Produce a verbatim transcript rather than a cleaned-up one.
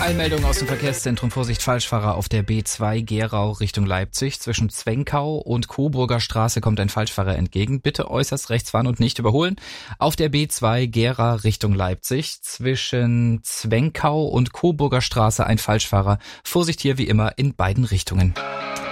Eilmeldung aus dem Verkehrszentrum. Vorsicht, Falschfahrer auf der B zwei Gerau Richtung Leipzig. Zwischen Zwenkau und Coburger Straße kommt ein Falschfahrer entgegen. Bitte äußerst rechts fahren und nicht überholen. Auf der B zwei Gera Richtung Leipzig. Zwischen Zwenkau und Coburger Straße ein Falschfahrer. Vorsicht hier wie immer in beiden Richtungen.